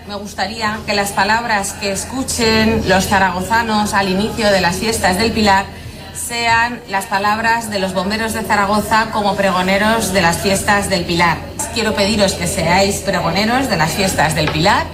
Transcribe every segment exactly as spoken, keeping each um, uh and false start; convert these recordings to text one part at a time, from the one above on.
Me gustaría que las palabras que escuchen los zaragozanos al inicio de las fiestas del Pilar sean las palabras de los bomberos de Zaragoza como pregoneros de las fiestas del Pilar. Quiero pediros que seáis pregoneros de las fiestas del Pilar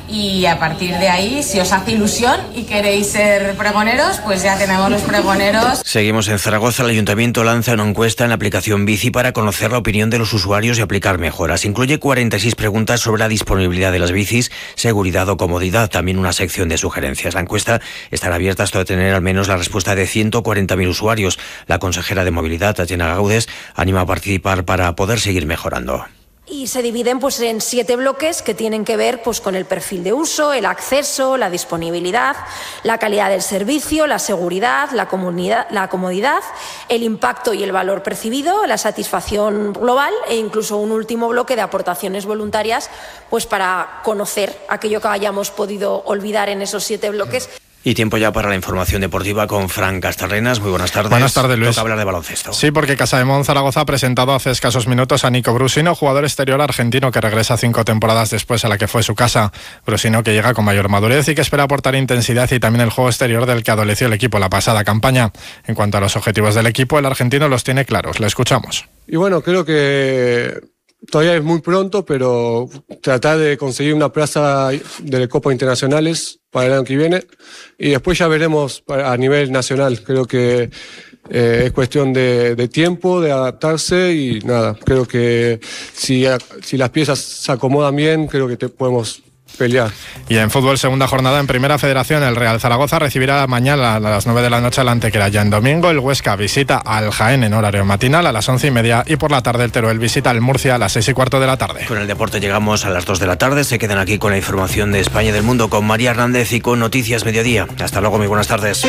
y a partir de ahí, si os hace ilusión y queréis ser pregoneros, pues ya tenemos los pregoneros. Seguimos en Zaragoza. El Ayuntamiento lanza una encuesta en la aplicación Bici para conocer la opinión de los usuarios y aplicar mejoras. Incluye cuarenta y seis preguntas sobre la disponibilidad de las bicis, seguridad o comodidad, también una sección de sugerencias. La encuesta estará abierta hasta obtener al menos la respuesta de ciento cuarenta mil usuarios. La consejera de Movilidad, Tatiana Gaudes, anima a participar para poder seguir mejorando. Y se dividen pues, en siete bloques que tienen que ver pues, con el perfil de uso, el acceso, la disponibilidad, la calidad del servicio, la seguridad, la, comunidad, la comodidad, el impacto y el valor percibido, la satisfacción global e incluso un último bloque de aportaciones voluntarias pues, para conocer aquello que hayamos podido olvidar en esos siete bloques. Y tiempo ya para la información deportiva con Fran Castarrenas. Muy buenas tardes. Buenas tardes, Luis. Toca hablar de baloncesto. Sí, porque Casademont Zaragoza ha presentado hace escasos minutos a Nico Brusino, jugador exterior argentino que regresa cinco temporadas después a la que fue su casa. Brusino que llega con mayor madurez y que espera aportar intensidad y también el juego exterior del que adoleció el equipo la pasada campaña. En cuanto a los objetivos del equipo, el argentino los tiene claros. Le escuchamos. Y bueno, creo que todavía es muy pronto, pero tratar de conseguir una plaza de Copas Internacionales para el año que viene y después ya veremos a nivel nacional. Creo que eh, es cuestión de, de tiempo, de adaptarse y nada, creo que si, si las piezas se acomodan bien, creo que te podemos pelear. Y en fútbol, segunda jornada en Primera Federación, el Real Zaragoza recibirá mañana a las nueve de la noche al Antequera. Ya en domingo, el Huesca visita al Jaén en horario matinal a las once y media y por la tarde el Teruel visita al Murcia a las seis y cuarto de la tarde. Con el deporte llegamos a las dos de la tarde. Se quedan aquí con la información de España y del mundo con María Hernández y con Noticias Mediodía. Hasta luego, muy buenas tardes.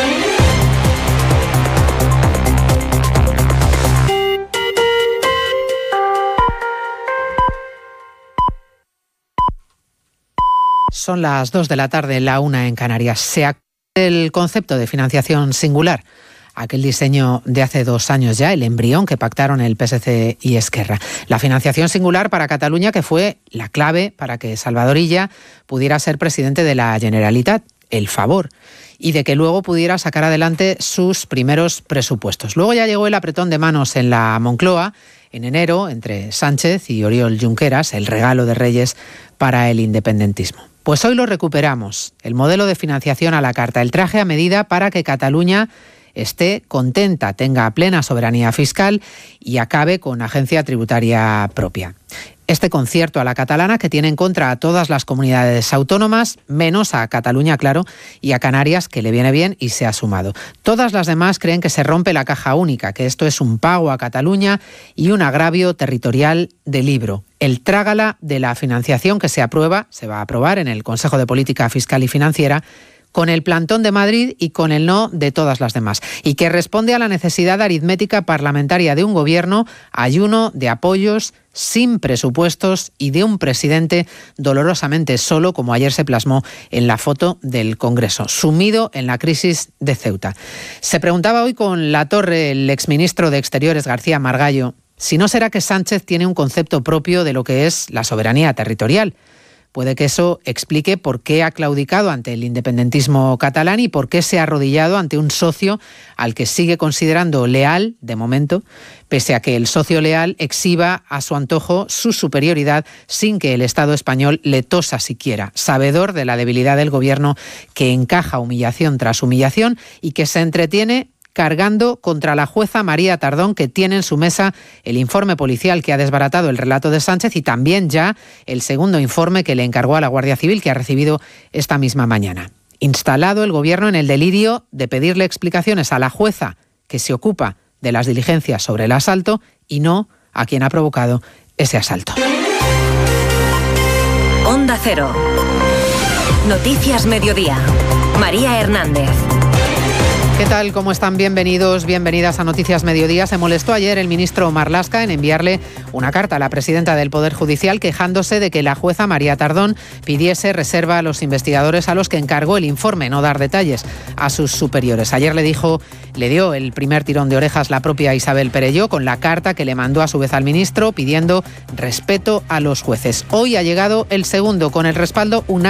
Son las dos de la tarde, la una en Canarias. Se acaba el concepto de financiación singular, aquel diseño de hace dos años ya, el embrión que pactaron el P S C y Esquerra. La financiación singular para Cataluña, que fue la clave para que Salvador Illa pudiera ser presidente de la Generalitat, el favor, y de que luego pudiera sacar adelante sus primeros presupuestos. Luego ya llegó el apretón de manos en la Moncloa, en enero, entre Sánchez y Oriol Junqueras, el regalo de Reyes para el independentismo. Pues hoy lo recuperamos, el modelo de financiación a la carta, el traje a medida para que Cataluña esté contenta, tenga plena soberanía fiscal y acabe con agencia tributaria propia. Este concierto a la catalana que tiene en contra a todas las comunidades autónomas, menos a Cataluña, claro, y a Canarias, que le viene bien y se ha sumado. Todas las demás creen que se rompe la caja única, que esto es un pago a Cataluña y un agravio territorial de libro. El trágala de la financiación que se aprueba, se va a aprobar en el Consejo de Política Fiscal y Financiera, con el plantón de Madrid y con el no de todas las demás, y que responde a la necesidad aritmética parlamentaria de un gobierno ayuno de apoyos, sin presupuestos y de un presidente dolorosamente solo, como ayer se plasmó en la foto del Congreso, sumido en la crisis de Ceuta. Se preguntaba hoy con Latorre, el exministro de Exteriores, García Margallo, si no será que Sánchez tiene un concepto propio de lo que es la soberanía territorial. Puede que eso explique por qué ha claudicado ante el independentismo catalán y por qué se ha arrodillado ante un socio al que sigue considerando leal, de momento, pese a que el socio leal exhiba a su antojo su superioridad sin que el Estado español le tosa siquiera, sabedor de la debilidad del gobierno que encaja humillación tras humillación y que se entretiene cargando contra la jueza María Tardón, que tiene en su mesa el informe policial que ha desbaratado el relato de Sánchez y también ya el segundo informe que le encargó a la Guardia Civil, que ha recibido esta misma mañana. Instalado el gobierno en el delirio de pedirle explicaciones a la jueza que se ocupa de las diligencias sobre el asalto y no a quien ha provocado ese asalto. Onda Cero. Noticias Mediodía. María Hernández. ¿Qué tal? ¿Cómo están? Bienvenidos, bienvenidas a Noticias Mediodía. Se molestó ayer el ministro Marlaska en enviarle una carta a la presidenta del Poder Judicial quejándose de que la jueza María Tardón pidiese reserva a los investigadores a los que encargó el informe, no dar detalles a sus superiores. Ayer le dijo, le dio el primer tirón de orejas la propia Isabel Perelló con la carta que le mandó a su vez al ministro pidiendo respeto a los jueces. Hoy ha llegado el segundo con el respaldo unánime